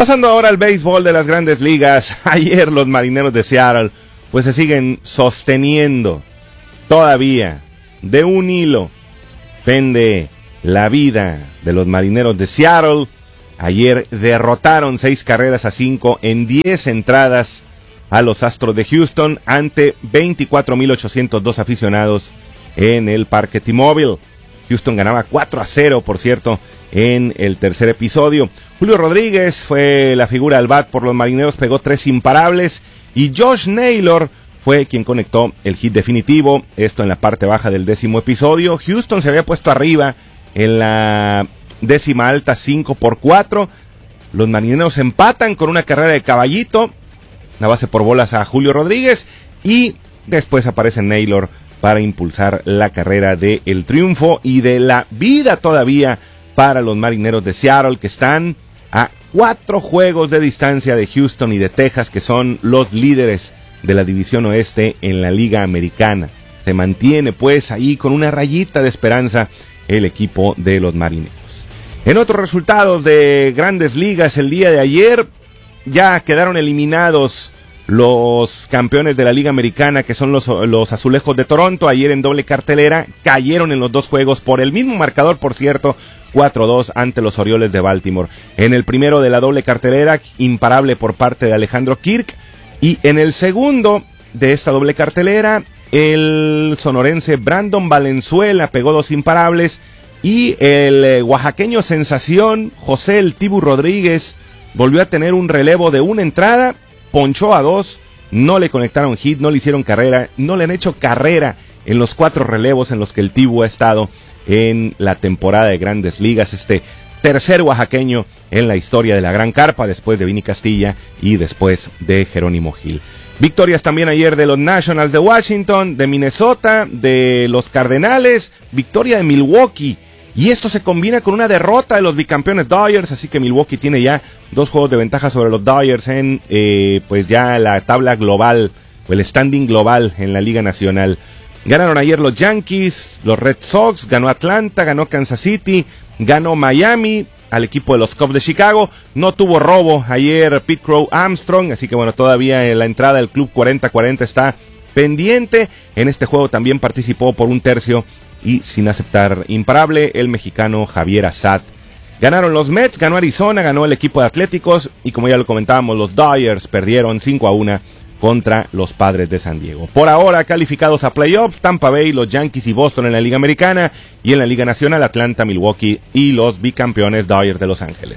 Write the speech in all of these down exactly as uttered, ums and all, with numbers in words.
Pasando ahora al béisbol de las Grandes Ligas, ayer los Marineros de Seattle pues se siguen sosteniendo todavía de un hilo. Pende la vida de los Marineros de Seattle. Ayer derrotaron seis carreras a cinco en diez entradas a los Astros de Houston ante veinticuatro mil ochocientos dos aficionados en el Parque T-Mobile. Houston ganaba cuatro a cero, por cierto, en el tercer episodio. Julio Rodríguez fue la figura al bat por los Marineros, pegó tres imparables, y Josh Naylor fue quien conectó el hit definitivo, esto en la parte baja del décimo episodio. Houston se había puesto arriba en la décima alta cinco por cuatro. Los Marineros empatan con una carrera de Caballito, la base por bolas a Julio Rodríguez, y después aparece Naylor para impulsar la carrera de el triunfo y de la vida todavía para los Marineros de Seattle, que están a cuatro juegos de distancia de Houston y de Texas, que son los líderes de la división oeste en la Liga Americana. Se mantiene pues ahí con una rayita de esperanza el equipo de los Marineros. En otros resultados de Grandes Ligas el día de ayer, ya quedaron eliminados los campeones de la Liga Americana, que son los, los Azulejos de Toronto. Ayer en doble cartelera cayeron en los dos juegos por el mismo marcador, por cierto, cuatro dos ante los Orioles de Baltimore. En el primero de la doble cartelera, imparable por parte de Alejandro Kirk. Y en el segundo de esta doble cartelera, el sonorense Brandon Valenzuela pegó dos imparables. Y el eh, oaxaqueño sensación, José El Tibu Rodríguez, volvió a tener un relevo de una entrada, ponchó a dos, no le conectaron hit, no le hicieron carrera, no le han hecho carrera en los cuatro relevos en los que el Tibu ha estado en la temporada de Grandes Ligas. Este tercer oaxaqueño en la historia de la Gran Carpa, después de Vini Castilla y después de Jerónimo Gil. Victorias también ayer de los Nationals de Washington, de Minnesota, de los Cardenales, victoria de Milwaukee. Y esto se combina con una derrota de los bicampeones Dodgers, así que Milwaukee tiene ya dos juegos de ventaja sobre los Dodgers en eh, pues ya la tabla global, o el standing global en la Liga Nacional. Ganaron ayer los Yankees, los Red Sox, ganó Atlanta, ganó Kansas City, ganó Miami al equipo de los Cubs de Chicago. No tuvo robo ayer Pete Crow Armstrong, así que bueno, todavía en la entrada del club cuarenta cuarenta está pendiente. En este juego también participó por un tercio y sin aceptar imparable el mexicano Javier Assad. Ganaron los Mets, ganó Arizona, ganó el equipo de Atléticos, y como ya lo comentábamos, los Dodgers perdieron cinco a uno contra los Padres de San Diego. Por ahora calificados a playoffs, Tampa Bay, los Yankees y Boston en la Liga Americana, y en la Liga Nacional Atlanta, Milwaukee y los bicampeones Dodgers de Los Ángeles.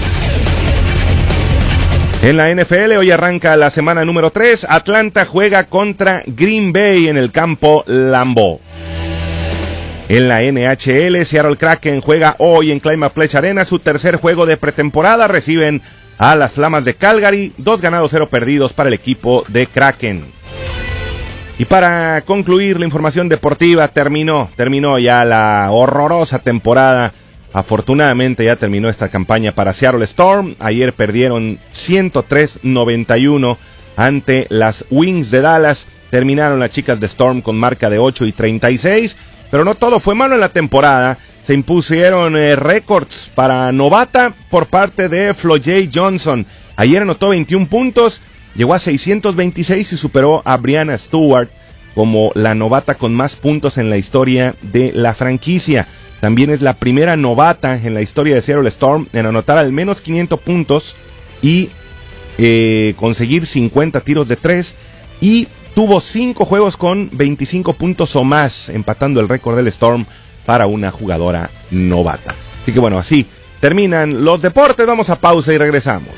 En la N F L hoy arranca la semana número tres, Atlanta juega contra Green Bay en el campo Lambeau. En la N H L, Seattle Kraken juega hoy en Climate Pledge Arena su tercer juego de pretemporada. Reciben a las Flamas de Calgary, dos ganados, cero perdidos para el equipo de Kraken. Y para concluir la información deportiva, terminó, terminó ya la horrorosa temporada. Afortunadamente ya terminó esta campaña para Seattle Storm. Ayer perdieron ciento tres noventa y uno ante las Wings de Dallas. Terminaron las chicas de Storm con marca de ocho y treinta y seis. Pero no todo fue malo en la temporada. Se impusieron eh, récords para novata por parte de Floye Johnson. Ayer anotó veintiún puntos, llegó a seiscientos veintiséis y superó a Brianna Stewart como la novata con más puntos en la historia de la franquicia. También es la primera novata en la historia de Seattle Storm en anotar al menos quinientos puntos y eh, conseguir cincuenta tiros de tres, y tuvo cinco juegos con veinticinco puntos o más, empatando el récord del Storm para una jugadora novata. Así que bueno, así terminan los deportes. Vamos a pausa y regresamos.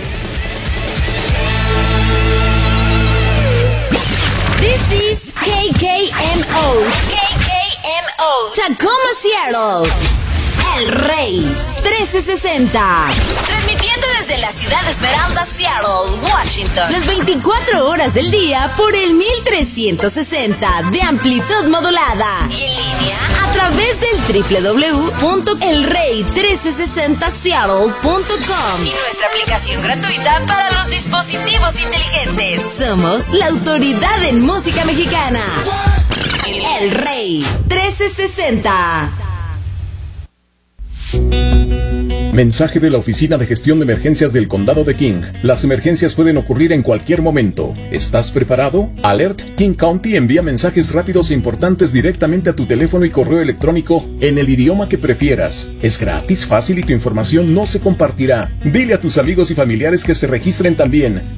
This is K K M O. K K M O. Tacoma, Seattle. El Rey trece sesenta. Transmitiendo desde la ciudad de Esmeralda, Seattle, Washington. Las veinticuatro horas del día por el mil trescientos sesenta de amplitud modulada. Y en línea a través del doble u doble u doble u punto el rey trece sesenta seattle punto com. Y nuestra aplicación gratuita para los dispositivos inteligentes. Somos la autoridad en música mexicana. El Rey trece sesenta. Mensaje de la Oficina de Gestión de Emergencias del Condado de King. Las emergencias pueden ocurrir en cualquier momento. ¿Estás preparado? Alert King County envía mensajes rápidos e importantes directamente a tu teléfono y correo electrónico en el idioma que prefieras. Es gratis, fácil y tu información no se compartirá. Dile a tus amigos y familiares que se registren también.